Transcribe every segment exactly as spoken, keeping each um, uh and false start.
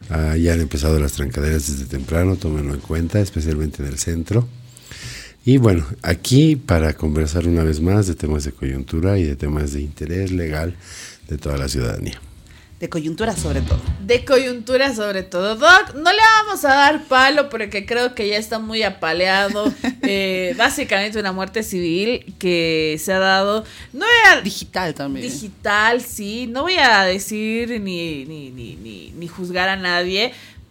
Ah, ya han empezado las trancaderas desde temprano, tómenlo en cuenta, especialmente en el centro. Y bueno, aquí para conversar una vez más de temas de coyuntura y de temas de interés legal de toda la ciudadanía. De coyuntura sobre todo. De coyuntura sobre todo. Doc, no le vamos a dar palo porque creo que ya está muy apaleado. eh, básicamente una muerte civil que se ha dado. No voy a, digital también. Digital, sí. No voy a decir ni, ni, ni, ni, ni juzgar a nadie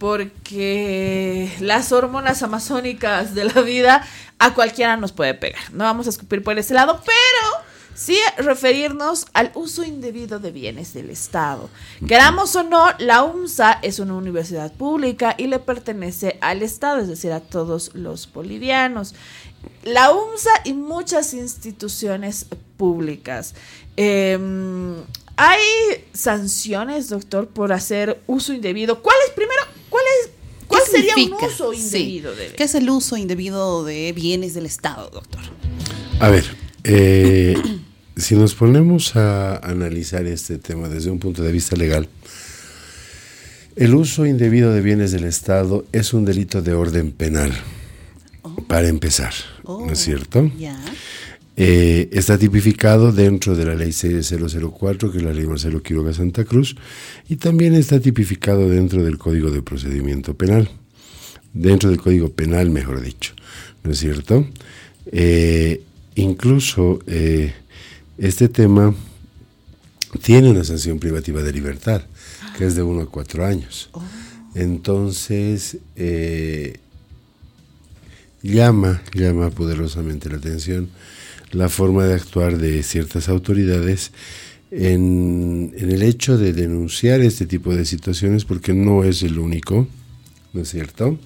porque las hormonas amazónicas de la vida a cualquiera nos puede pegar. No vamos a escupir por ese lado, pero sí referirnos al uso indebido de bienes del Estado. Queramos o no, la UNSA es una universidad pública y le pertenece al Estado, es decir, a todos los bolivianos. La UNSA y muchas instituciones públicas. Eh, ¿Hay sanciones, doctor, por hacer uso indebido? ¿Cuál es, primero, cuál es, cuál sería significa? un uso indebido? Sí. De... ¿Qué es el uso indebido de bienes del Estado, doctor? A ver, eh... si nos ponemos a analizar este tema desde un punto de vista legal, el uso indebido de bienes del Estado es un delito de orden penal, oh. para empezar, oh. ¿no es cierto? Yeah. Eh, está tipificado dentro de la ley seis mil cuatro, que es la ley Marcelo Quiroga Santa Cruz, y también está tipificado dentro del Código de Procedimiento Penal, dentro del Código Penal, mejor dicho, ¿no es cierto? Eh, incluso... Eh, Este tema tiene una sanción privativa de libertad, que es de uno a cuatro años. Oh. Entonces, eh, llama, llama poderosamente la atención la forma de actuar de ciertas autoridades en, en el hecho de denunciar este tipo de situaciones, porque no es el único, ¿no es cierto?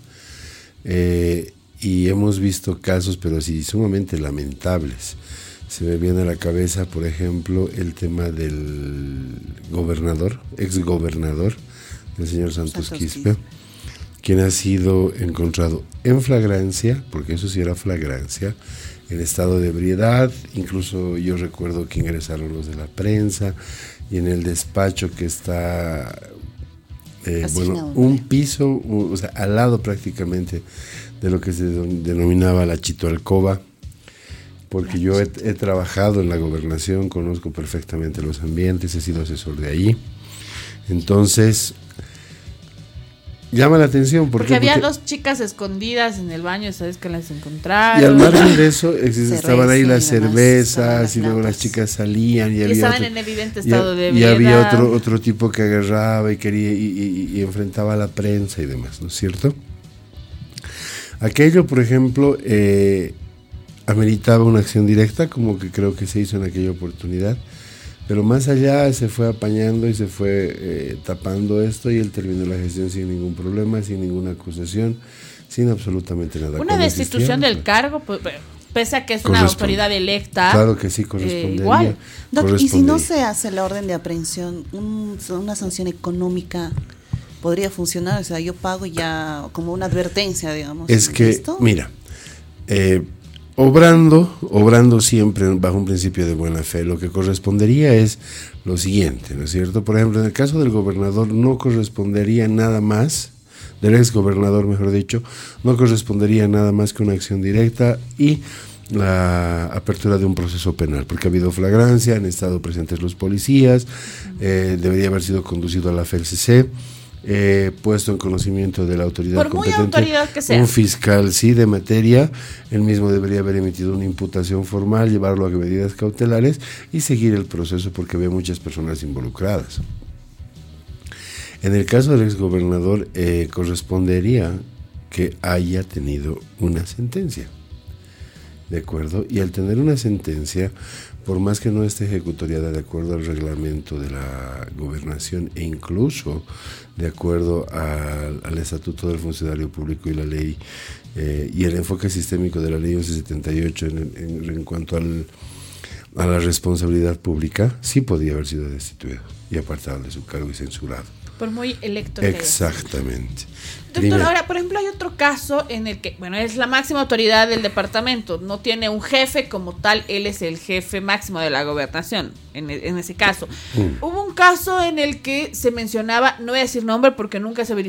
Eh, y hemos visto casos, pero sí, sumamente lamentables. Se me viene a la cabeza, por ejemplo, el tema del gobernador, exgobernador, el señor Santos, Santos Quispe, Quispe, quien ha sido encontrado en flagrancia, porque eso sí era flagrancia, en estado de ebriedad. Incluso yo recuerdo que ingresaron los de la prensa, y en el despacho que está, eh, bueno, un piso, o sea, al lado prácticamente de lo que se denominaba la Chitoalcoba, porque yo he, he trabajado en la gobernación, conozco perfectamente los ambientes, he sido asesor de ahí. Entonces, llama la atención. ¿Por porque qué? había porque dos chicas escondidas en el baño, ¿sabes? Que las encontraron. Y al margen de eso, existe, estaban ahí las y demás, cervezas, y luego las chicas salían. Y, y había estaban otro, en evidente estado y, de ebriedad. Y había otro, otro tipo que agarraba y quería y, y, y enfrentaba a la prensa y demás, ¿no es cierto? Aquello, por ejemplo, eh, ameritaba una acción directa, como que creo que se hizo en aquella oportunidad, pero más allá se fue apañando y se fue eh, tapando esto, y él terminó la gestión sin ningún problema, sin ninguna acusación, sin absolutamente nada. Una destitución del cargo, pues, pese a que es una autoridad electa. Claro que sí, correspondería. Eh, igual. Doc, correspondería. Y si no se hace la orden de aprehensión, un, una sanción económica podría funcionar, o sea, yo pago ya como una advertencia, digamos. Es que, ¿Listo? mira, eh, Obrando, obrando siempre bajo un principio de buena fe, lo que correspondería es lo siguiente, ¿no es cierto? Por ejemplo, en el caso del gobernador no correspondería nada más, del ex gobernador mejor dicho, no correspondería nada más que una acción directa y la apertura de un proceso penal, porque ha habido flagrancia, han estado presentes los policías, eh, debería haber sido conducido a la F E L C C, Eh, puesto en conocimiento de la autoridad por muy competente, autoridad que sea, un fiscal sí de materia, él mismo debería haber emitido una imputación formal, llevarlo a medidas cautelares y seguir el proceso, porque había muchas personas involucradas. En el caso del exgobernador eh, correspondería que haya tenido una sentencia, ¿de acuerdo? Y al tener una sentencia, por más que no esté ejecutoriada de acuerdo al reglamento de la gobernación e incluso de acuerdo al, al estatuto del funcionario público y la ley eh, y el enfoque sistémico de la ley once setenta y ocho en, en, en cuanto al, a la responsabilidad pública, sí podía haber sido destituido y apartado de su cargo y censurado. Por muy electo. Exactamente. Doctor, Primero. Ahora, por ejemplo, hay otro caso en el que, bueno, es la máxima autoridad del departamento, no tiene un jefe como tal, él es el jefe máximo de la gobernación, en, en ese caso. Mm. Hubo un caso en el que se mencionaba, no voy a decir nombre porque nunca se verificó,